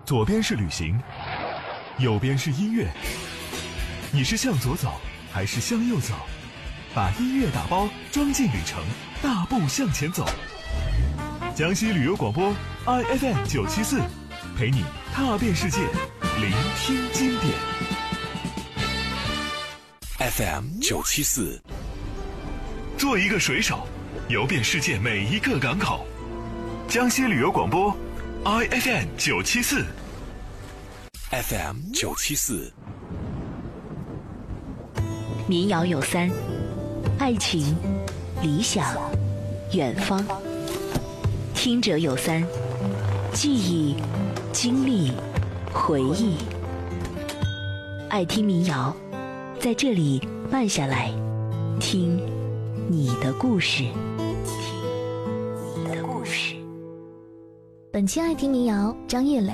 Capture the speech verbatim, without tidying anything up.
左边是旅行，右边是音乐。你是向左走还是向右走？把音乐打包装进旅程，大步向前走。江西旅游广播 I F M 九七四，陪你踏遍世界，聆听经典。 F M 九七四， 做一个水手，游遍世界每一个港口。江西旅游广播 I F M 九七四 F M 九七四。 民谣有三：爱情、理想、远方。听者有三：记忆、经历、回忆。爱听民谣，在这里慢下来，听你的故事。听你的故事。 本期爱听民谣，张叶磊。